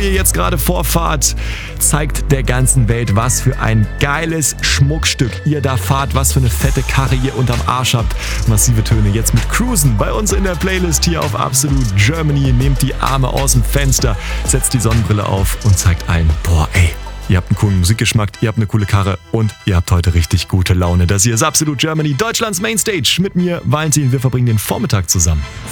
ihr jetzt gerade vorfahrt, zeigt der ganzen Welt, was für ein geiles Schmuckstück ihr da fahrt, was für eine fette Karre ihr unterm Arsch habt. Massive Töne jetzt mit Cruisen bei uns in der Playlist hier auf Absolute Germany. Nehmt die Arme aus dem Fenster, setzt die Sonnenbrille auf und zeigt allen, boah ey, ihr habt einen coolen Musikgeschmack, ihr habt eine coole Karre und ihr habt heute richtig gute Laune. Das hier ist Absolute Germany, Deutschlands Mainstage mit mir, Valentin. Wir verbringen den Vormittag zusammen.